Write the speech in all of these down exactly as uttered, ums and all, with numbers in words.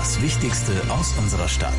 Das Wichtigste aus unserer Stadt.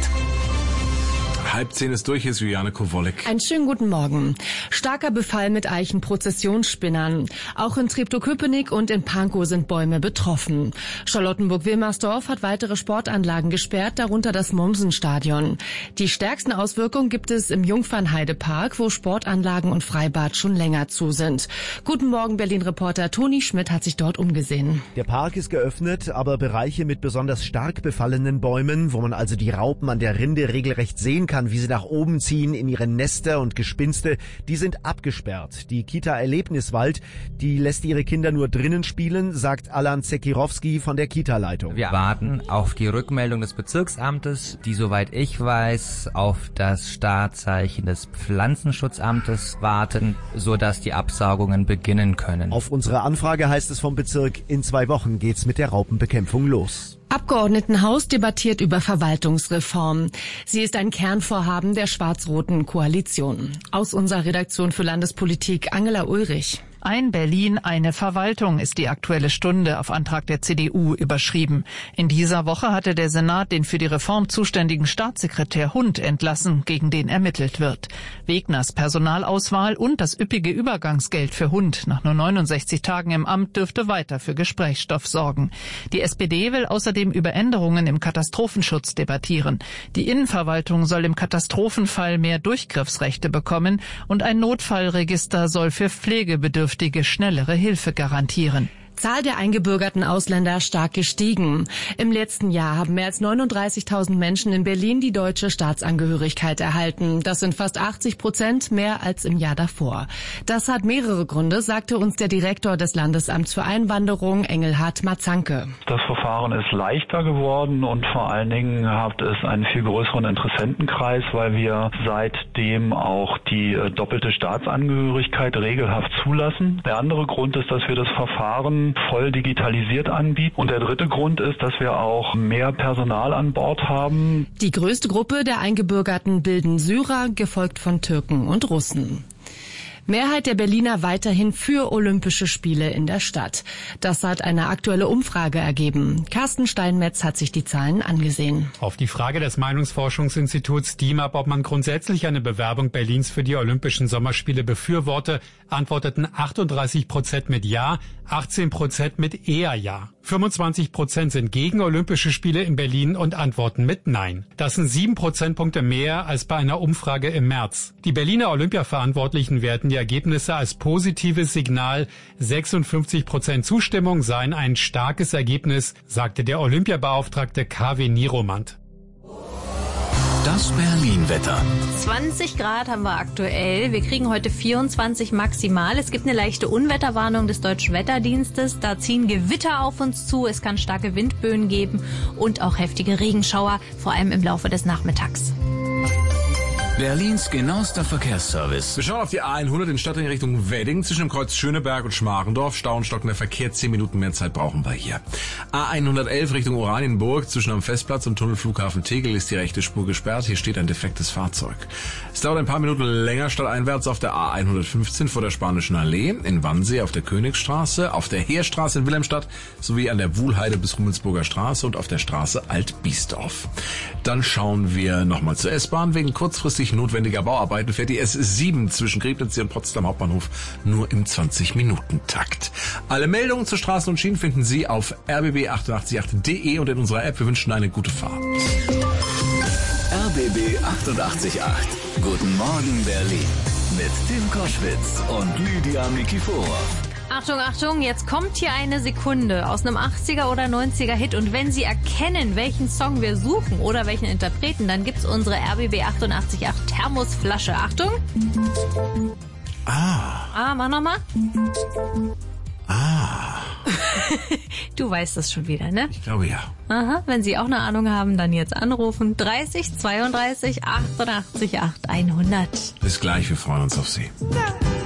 Halb zehn ist durch, ist Juliane Kowolek. Einen schönen guten Morgen. Starker Befall mit Eichenprozessionsspinnern. Auch in Treptow-Köpenick und in Pankow sind Bäume betroffen. Charlottenburg-Wilmersdorf hat weitere Sportanlagen gesperrt, darunter das Mommsen-Stadion. Die stärksten Auswirkungen gibt es im Jungfernheidepark, wo Sportanlagen und Freibad schon länger zu sind. Guten Morgen, Berlin-Reporter Toni Schmidt hat sich dort umgesehen. Der Park ist geöffnet, aber Bereiche mit besonders stark befallenen Bäumen, wo man also die Raupen an der Rinde regelrecht sehen kann, wie sie nach oben ziehen in ihre Nester und Gespinste, die sind abgesperrt. Die Kita Erlebniswald, die lässt ihre Kinder nur drinnen spielen, sagt Alan Zekirowski von der Kita-Leitung. Wir warten auf die Rückmeldung des Bezirksamtes, die, soweit ich weiß, auf das Startzeichen des Pflanzenschutzamtes warten, sodass die Absaugungen beginnen können. Auf unsere Anfrage heißt es vom Bezirk, in zwei Wochen geht's mit der Raupenbekämpfung los. Abgeordnetenhaus debattiert über Verwaltungsreform. Sie ist ein Kernvorhaben der schwarz-roten Koalition. Aus unserer Redaktion für Landespolitik Angela Ulrich. Ein Berlin, eine Verwaltung ist die Aktuelle Stunde auf Antrag der C D U überschrieben. In dieser Woche hatte der Senat den für die Reform zuständigen Staatssekretär Hund entlassen, gegen den ermittelt wird. Wegners Personalauswahl und das üppige Übergangsgeld für Hund nach nur neunundsechzig Tagen im Amt dürfte weiter für Gesprächsstoff sorgen. Die S P D will außerdem über Änderungen im Katastrophenschutz debattieren. Die Innenverwaltung soll im Katastrophenfall mehr Durchgriffsrechte bekommen und ein Notfallregister soll für Pflegebedürftige schnellere Hilfe garantieren. Zahl der eingebürgerten Ausländer stark gestiegen. Im letzten Jahr haben mehr als neununddreißigtausend Menschen in Berlin die deutsche Staatsangehörigkeit erhalten. Das sind fast achtzig Prozent mehr als im Jahr davor. Das hat mehrere Gründe, sagte uns der Direktor des Landesamts für Einwanderung, Engelhard Matzanke. Das Verfahren ist leichter geworden und vor allen Dingen hat es einen viel größeren Interessentenkreis, weil wir seitdem auch die doppelte Staatsangehörigkeit regelhaft zulassen. Der andere Grund ist, dass wir das Verfahren voll digitalisiert anbieten. Und der dritte Grund ist, dass wir auch mehr Personal an Bord haben. Die größte Gruppe der Eingebürgerten bilden Syrer, gefolgt von Türken und Russen. Mehrheit der Berliner weiterhin für Olympische Spiele in der Stadt. Das hat eine aktuelle Umfrage ergeben. Carsten Steinmetz hat sich die Zahlen angesehen. Auf die Frage des Meinungsforschungsinstituts D I M A B, ob man grundsätzlich eine Bewerbung Berlins für die Olympischen Sommerspiele befürworte, antworteten achtunddreißig Prozent mit Ja, achtzehn Prozent mit eher Ja. fünfundzwanzig Prozent sind gegen Olympische Spiele in Berlin und antworten mit Nein. Das sind sieben Prozentpunkte mehr als bei einer Umfrage im März. Die Berliner Olympiaverantwortlichen werten die Ergebnisse als positives Signal. sechsundfünfzig Prozent Zustimmung seien ein starkes Ergebnis, sagte der Olympiabeauftragte K W Niromand. Das Berlin-Wetter. zwanzig Grad haben wir aktuell. Wir kriegen heute vierundzwanzig maximal. Es gibt eine leichte Unwetterwarnung des Deutschen Wetterdienstes. Da ziehen Gewitter auf uns zu. Es kann starke Windböen geben und auch heftige Regenschauer, vor allem im Laufe des Nachmittags. Berlins genauester Verkehrsservice. Wir schauen auf die A hundert in Stadtring Richtung Wedding. Zwischen dem Kreuz Schöneberg und Schmarendorf. Stau und stockender Verkehr. Zehn Minuten mehr Zeit brauchen wir hier. A hundertelf Richtung Oranienburg. Zwischen am Festplatz und Tunnelflughafen Tegel ist die rechte Spur gesperrt. Hier steht ein defektes Fahrzeug. Es dauert ein paar Minuten länger stadteinwärts auf der A hundertfünfzehn vor der Spanischen Allee. In Wannsee auf der Königsstraße. Auf der Heerstraße in Wilhelmstadt. Sowie an der Wuhlheide bis Rummelsburger Straße und auf der Straße Alt-Biesdorf. Dann schauen wir nochmal zur S-Bahn. Wegen kurzfristig notwendiger Bauarbeiten fährt die S sieben zwischen Griebnitz und Potsdam Hauptbahnhof nur im zwanzig-Minuten-Takt. Alle Meldungen zu Straßen und Schienen finden Sie auf r b b achtundachtzig acht punkt d e und in unserer App. Wir wünschen eine gute Fahrt. R B B achtundachtzig Komma acht. Guten Morgen Berlin. Mit Tim Koschwitz und Lydia Mikiforov. Achtung, Achtung, jetzt kommt hier eine Sekunde aus einem achtziger oder neunziger Hit und wenn Sie erkennen, welchen Song wir suchen oder welchen Interpreten, dann gibt's unsere R B B achtundachtzig Komma acht Thermosflasche. Achtung. Ah. Ah, mach nochmal. Ah. Du weißt das schon wieder, ne? Ich glaube ja. Aha, wenn Sie auch eine Ahnung haben, dann jetzt anrufen. dreißig zweiunddreißig achtundachtzig acht hundert. Bis gleich, wir freuen uns auf Sie. Ja.